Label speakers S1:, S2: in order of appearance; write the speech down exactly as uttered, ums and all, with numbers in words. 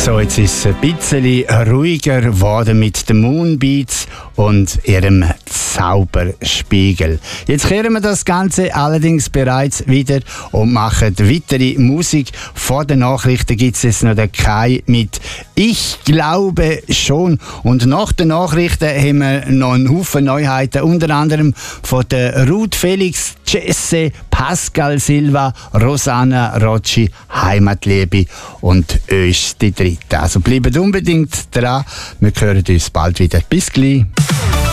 S1: So, jetzt ist es ein bisschen ruhiger geworden mit den Moonbeats und ihrem Zauberspiegel. Jetzt kehren wir das Ganze allerdings bereits wieder und machen weitere Musik. Vor den Nachrichten gibt es jetzt noch den Kai mit «Ich glaube schon». Und nach den Nachrichten haben wir noch einen Haufen Neuheiten, unter anderem von der Ruth Felix, Jesse, Pascal Silva, Rosanna Rocci, Heimatliebe und Öst die Dritte. Also bleibt unbedingt dran. Wir hören uns bald wieder. Bis gleich.